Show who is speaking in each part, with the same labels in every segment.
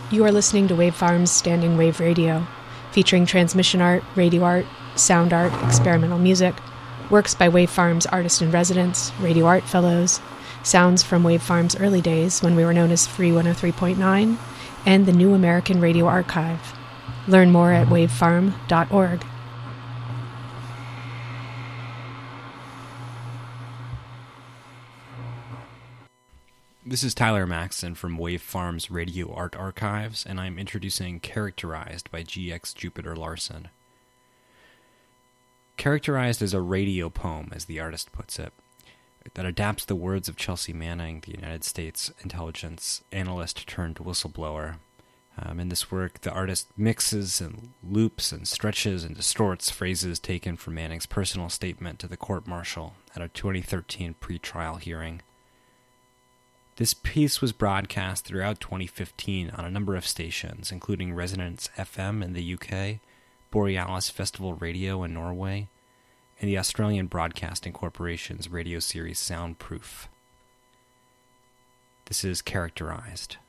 Speaker 1: You are listening to Wave Farm's Standing Wave Radio, featuring transmission art, radio art, sound art, experimental music, works by Wave Farm's artist-in-residence, radio art fellows, sounds from Wave Farm's early days when we were known as Free 103.9, and the New American Radio Archive. Learn more at wavefarm.org.
Speaker 2: This is Tyler Maxson from Wave Farm's Radio Art Archives, and I'm introducing Characterized by G.X. Jupiter Larson. Characterized is a radio poem, as the artist puts it, that adapts the words of Chelsea Manning, the United States intelligence analyst turned whistleblower. In this work, the artist mixes and loops and stretches and distorts phrases taken from Manning's personal statement to the court-martial at a 2013 pre-trial hearing. This piece was broadcast throughout 2015 on a number of stations, including Resonance FM in the UK, Borealis Festival Radio in Norway, and the Australian Broadcasting Corporation's radio series Soundproof. This is Characterized.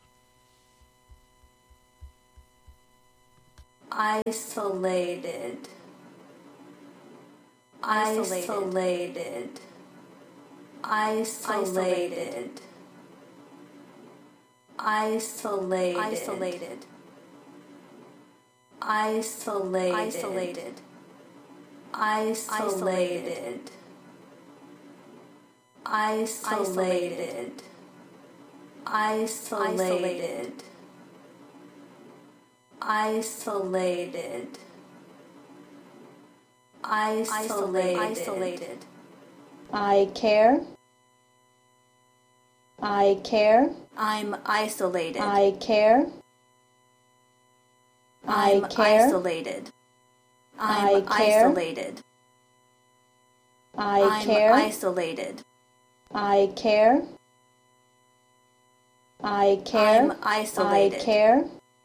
Speaker 3: Isolated. Isolated. Isolated. Isolated. Isolated. Isolated. Isolated. Isolated. Isolated. Isolated. Isolated. I care. I care. I'm isolated. I care. I'm isolated. I'm isolated. I care. I'm isolated. I care. I care. I'm isolated. I care.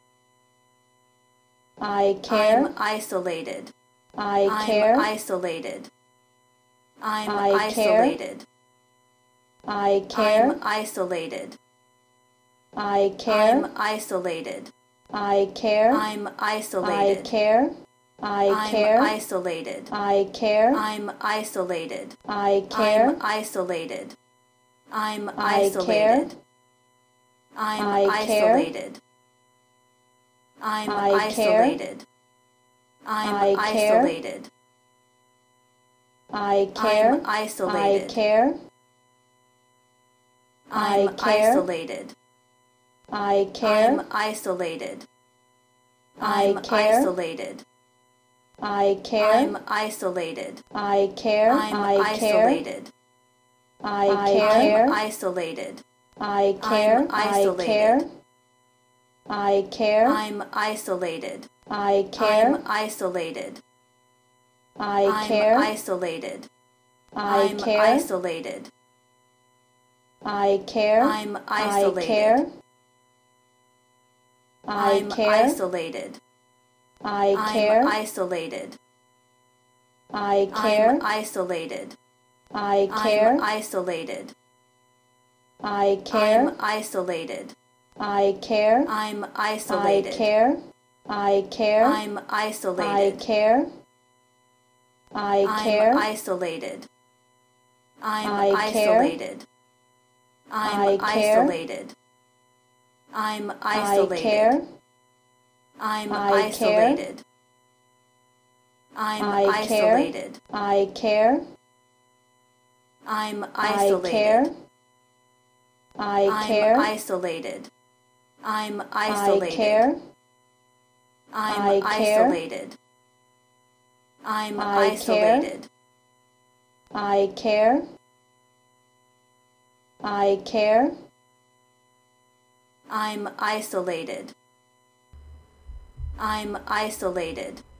Speaker 3: I care. I'm isolated. I care. I'm isolated. I'm isolated. I care. I'm isolated. I care. I'm isolated. I care. I'm isolated. I care. I care. I'm isolated. I care. I'm isolated. I care. I'm isolated. I'm isolated. I'm isolated. I'm isolated. I'm isolated. I care. I'm isolated. I care. I'm isolated. I care. I'm isolated. I'm isolated. I care. I'm isolated. I care. I'm isolated. I care. I'm isolated. I care. I care. I care. I'm isolated. I care. I'm isolated. I care. I'm isolated. I care. I'm isolated. I care. I'm isolated. I care. I'm isolated. I care. I'm isolated. I care. I'm isolated. I care. I'm isolated. I care. I'm isolated. I care. I'm isolated. I care. I care. I'm isolated. I care. I care. I'm isolated. I'm isolated. I'm isolated. I'm isolated. I'm isolated. I'm isolated. I care. I'm isolated. I care. I'm isolated. I'm isolated. I'm isolated. I'm isolated. I care. I care. I'm isolated. I'm isolated.